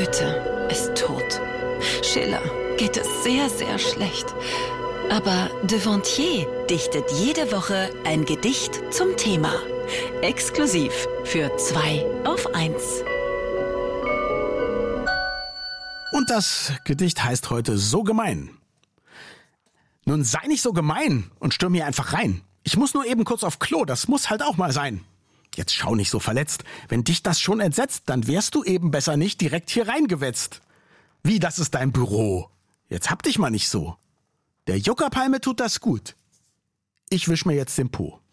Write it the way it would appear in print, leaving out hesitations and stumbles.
Goethe ist tot. Schiller geht es sehr, sehr schlecht. Aber Devontier dichtet jede Woche ein Gedicht zum Thema. Exklusiv für 2 auf 1. Und das Gedicht heißt heute So gemein. Nun sei nicht so gemein und stürm hier einfach rein. Ich muss nur eben kurz auf Klo, das muss halt auch mal sein. Jetzt schau nicht so verletzt. Wenn dich das schon entsetzt, dann wärst du eben besser nicht direkt hier reingewetzt. Wie, das ist dein Büro? Jetzt hab dich mal nicht so. Der Juckerpalme tut das gut. Ich wisch mir jetzt den Po.